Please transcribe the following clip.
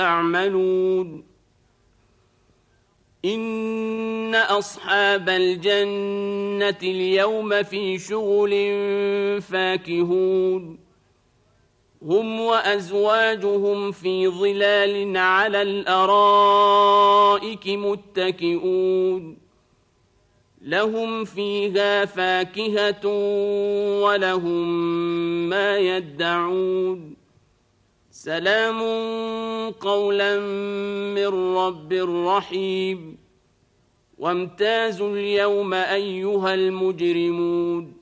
يعملون إن أصحاب الجنة اليوم في شغل فاكهون هم وأزواجهم في ظلال على الأرائك متكئون لهم فيها فاكهة ولهم ما يدعون سلام قولا من رب رحيم وامتازوا اليوم أيها المجرمون